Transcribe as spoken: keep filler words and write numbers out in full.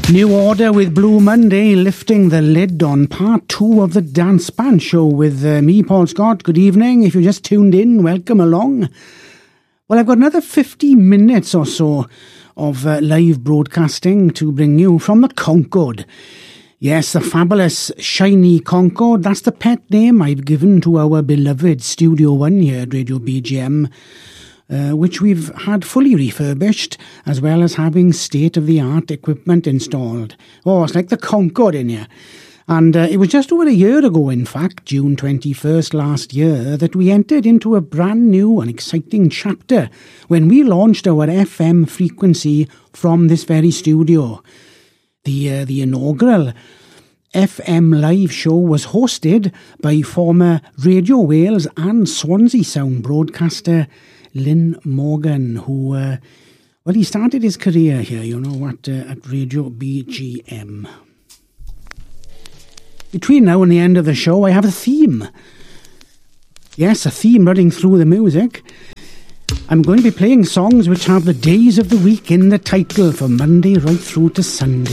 New Order with Blue Monday lifting the lid on part two of the Dance Band Show with uh, me, Paul Scott. Good evening. If you just tuned in, welcome along. Well, I've got another fifty minutes or so of uh, live broadcasting to bring you from the Concorde. Yes, the fabulous shiny Concorde. That's the pet name I've given to our beloved Studio One here at Radio B G M. Uh, which we've had fully refurbished, as well as having state-of-the-art equipment installed. Oh, it's like the Concorde in here. And uh, it was just over a year ago, in fact, June twenty-first last year, that we entered into a brand new and exciting chapter when we launched our F M frequency from this very studio. The, uh, the inaugural F M live show was hosted by former Radio Wales and Swansea Sound broadcaster Lynn Morgan, who, uh, well, he started his career here, you know, at, uh, at Radio B G M. Between now and the end of the show, I have a theme. Yes, a theme running through the music. I'm going to be playing songs which have the days of the week in the title from Monday right through to Sunday.